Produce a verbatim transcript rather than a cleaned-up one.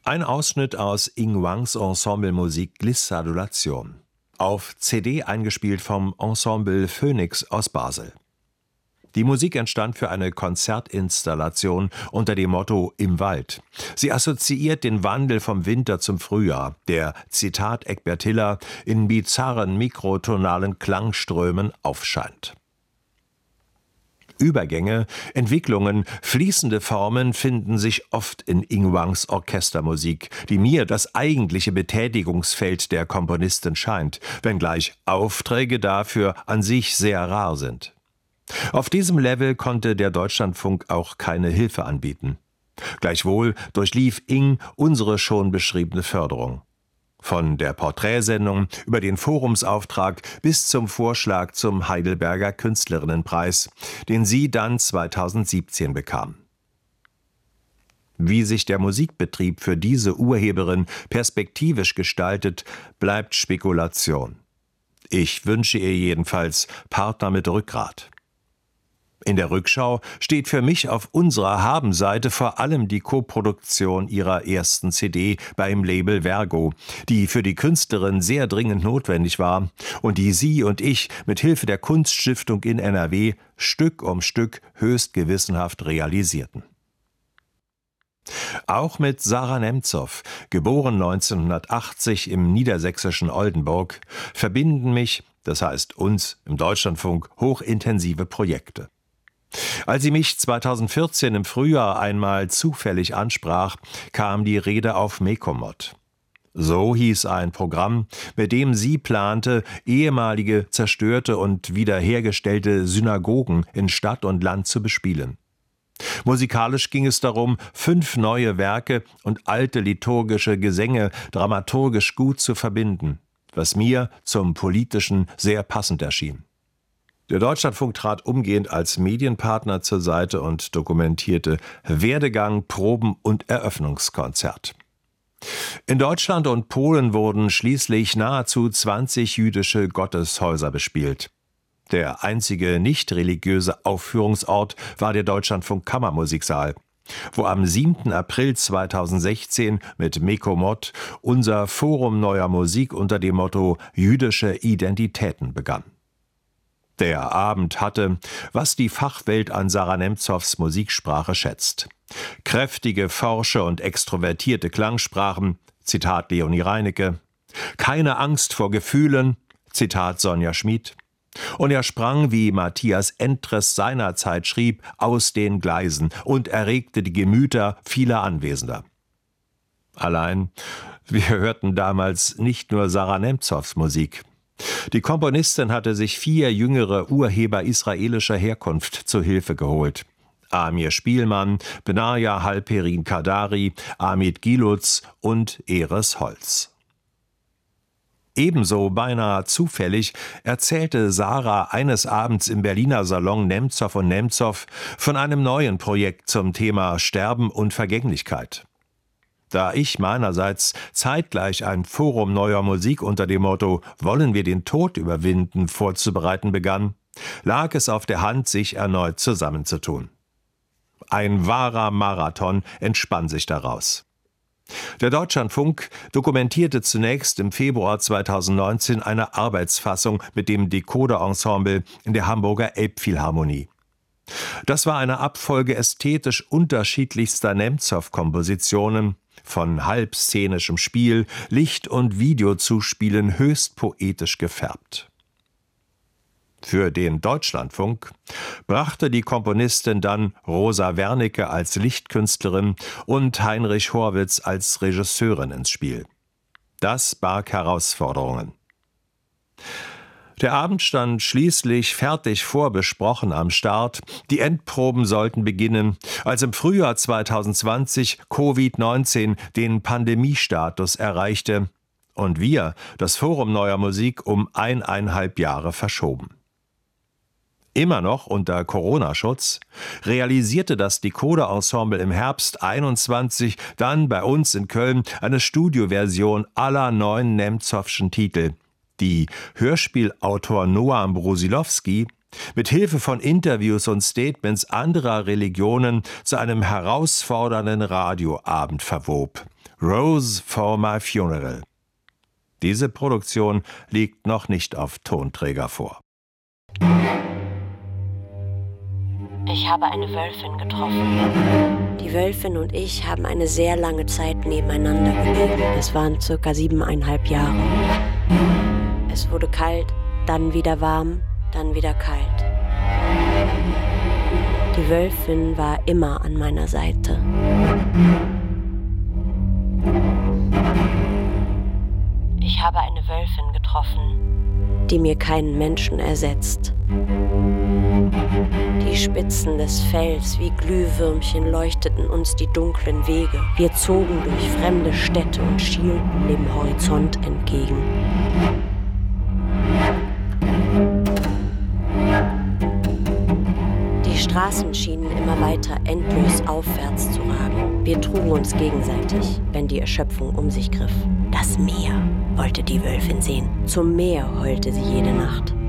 Ein Ausschnitt aus Ying Wangs Ensemblemusik Glissadulation. Auf C D eingespielt vom Ensemble Phoenix aus Basel. Die Musik entstand für eine Konzertinstallation unter dem Motto »Im Wald«. Sie assoziiert den Wandel vom Winter zum Frühjahr, der, Zitat Egbert Hiller, in bizarren mikrotonalen Klangströmen aufscheint. Übergänge, Entwicklungen, fließende Formen finden sich oft in Ying Wangs Orchestermusik, die mir das eigentliche Betätigungsfeld der Komponistin scheint, wenngleich Aufträge dafür an sich sehr rar sind. Auf diesem Level konnte der Deutschlandfunk auch keine Hilfe anbieten. Gleichwohl durchlief Ying unsere schon beschriebene Förderung. Von der Porträtsendung über den Forumsauftrag bis zum Vorschlag zum Heidelberger Künstlerinnenpreis, den sie dann zweitausendsiebzehn bekam. Wie sich der Musikbetrieb für diese Urheberin perspektivisch gestaltet, bleibt Spekulation. Ich wünsche ihr jedenfalls Partner mit Rückgrat. In der Rückschau steht für mich auf unserer Habenseite vor allem die Koproduktion ihrer ersten C D beim Label Vergo, die für die Künstlerin sehr dringend notwendig war und die sie und ich mit Hilfe der Kunststiftung in N R W Stück um Stück höchst gewissenhaft realisierten. Auch mit Sarah Nemzow, geboren neunzehnhundertachtzig im niedersächsischen Oldenburg, verbinden mich, das heißt uns im Deutschlandfunk, hochintensive Projekte. Als sie mich zweitausendvierzehn im Frühjahr einmal zufällig ansprach, kam die Rede auf Mekomod. So hieß ein Programm, mit dem sie plante, ehemalige zerstörte und wiederhergestellte Synagogen in Stadt und Land zu bespielen. Musikalisch ging es darum, fünf neue Werke und alte liturgische Gesänge dramaturgisch gut zu verbinden, was mir zum Politischen sehr passend erschien. Der Deutschlandfunk trat umgehend als Medienpartner zur Seite und dokumentierte Werdegang, Proben und Eröffnungskonzert. In Deutschland und Polen wurden schließlich nahezu zwanzig jüdische Gotteshäuser bespielt. Der einzige nicht religiöse Aufführungsort war der Deutschlandfunk Kammermusiksaal, wo am siebten April zweitausendsechzehn mit Mekomod unser Forum neuer Musik unter dem Motto »Jüdische Identitäten« begann. Der Abend hatte, was die Fachwelt an Sarah Nemzows Musiksprache schätzt. Kräftige, forsche und extrovertierte Klangsprachen, Zitat Leonie Reinecke, keine Angst vor Gefühlen, Zitat Sonja Schmid, und er sprang, wie Matthias Endres seinerzeit schrieb, aus den Gleisen und erregte die Gemüter vieler Anwesender. Allein, wir hörten damals nicht nur Sarah Nemzows Musik. Die Komponistin hatte sich vier jüngere Urheber israelischer Herkunft zu Hilfe geholt. Amir Spielmann, Benaja Halperin Kadari, Amit Gilutz und Eres Holz. Ebenso beinahe zufällig erzählte Sarah eines Abends im Berliner Salon Nemzow und Nemzow von einem neuen Projekt zum Thema Sterben und Vergänglichkeit. Da ich meinerseits zeitgleich ein Forum neuer Musik unter dem Motto »Wollen wir den Tod überwinden« vorzubereiten begann, lag es auf der Hand, sich erneut zusammenzutun. Ein wahrer Marathon entspann sich daraus. Der Deutschlandfunk dokumentierte zunächst im Februar zweitausendneunzehn eine Arbeitsfassung mit dem Decoder-Ensemble in der Hamburger Elbphilharmonie. Das war eine Abfolge ästhetisch unterschiedlichster Nemzow-Kompositionen, von halbszenischem Spiel, Licht- und Videozuspielen höchst poetisch gefärbt. Für den Deutschlandfunk brachte die Komponistin dann Rosa Wernicke als Lichtkünstlerin und Heinrich Horwitz als Regisseurin ins Spiel. Das barg Herausforderungen. Der Abend stand schließlich fertig vorbesprochen am Start. Die Endproben sollten beginnen, als im Frühjahr zweitausendzwanzig Covid neunzehn den Pandemiestatus erreichte und wir das Forum neuer Musik um eineinhalb Jahre verschoben. Immer noch unter Corona-Schutz realisierte das Decoder-Ensemble im Herbst einundzwanzig dann bei uns in Köln eine Studioversion aller neun Nemzowschen Titel, die Hörspielautor Noam Brusilowski mit Hilfe von Interviews und Statements anderer Religionen zu einem herausfordernden Radioabend verwob. Rose for my funeral. Diese Produktion liegt noch nicht auf Tonträger vor. Ich habe eine Wölfin getroffen. Die Wölfin und ich haben eine sehr lange Zeit nebeneinander gelebt. Es waren circa siebeneinhalb Jahre. Es wurde kalt, dann wieder warm, dann wieder kalt. Die Wölfin war immer an meiner Seite. Ich habe eine Wölfin getroffen, die mir keinen Menschen ersetzt. Die Spitzen des Fells wie Glühwürmchen leuchteten uns die dunklen Wege. Wir zogen durch fremde Städte und schielten dem Horizont entgegen. Die Straßen schienen immer weiter endlos aufwärts zu ragen. Wir trugen uns gegenseitig, wenn die Erschöpfung um sich griff. Das Meer wollte die Wölfin sehen. Zum Meer heulte sie jede Nacht.